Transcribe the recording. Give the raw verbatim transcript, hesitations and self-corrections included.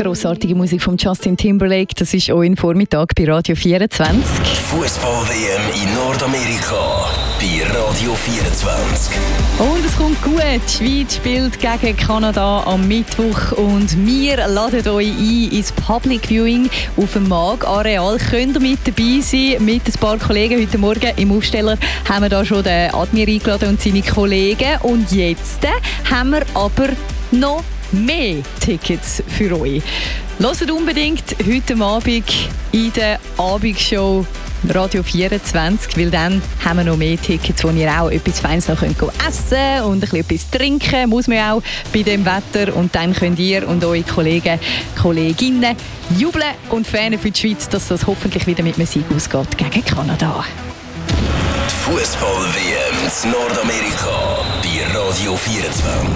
Grossartige Musik von Justin Timberlake, das ist auch im Vormittag bei Radio vierundzwanzig. Fußball-W M in Nordamerika bei Radio vierundzwanzig. Und es kommt gut. Die Schweiz spielt gegen Kanada am Mittwoch und wir laden euch ein ins Public Viewing auf dem Mag-Areal. Könnt ihr mit dabei sein, mit ein paar Kollegen. Heute Morgen im Aufsteller haben wir da schon den Admir eingeladen und seine Kollegen. Und jetzt haben wir aber noch mehr Tickets für euch. Hört unbedingt heute Abend in der Abendshow Radio vierundzwanzig, weil dann haben wir noch mehr Tickets, wo ihr auch etwas Feines noch könnt essen und ein bisschen etwas trinken, muss man auch bei dem Wetter. Und dann könnt ihr und eure Kollegen, Kolleginnen jubeln und fähnen für die Schweiz, dass das hoffentlich wieder mit einem Sieg ausgeht gegen Kanada. Fußball-W M in Nordamerika bei Radio vierundzwanzig.